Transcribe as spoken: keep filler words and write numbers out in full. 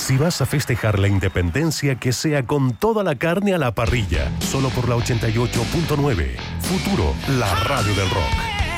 Si vas a festejar la independencia, que sea con toda la carne a la parrilla. Solo por la ochenta y ocho punto nueve. Futuro, la radio del rock.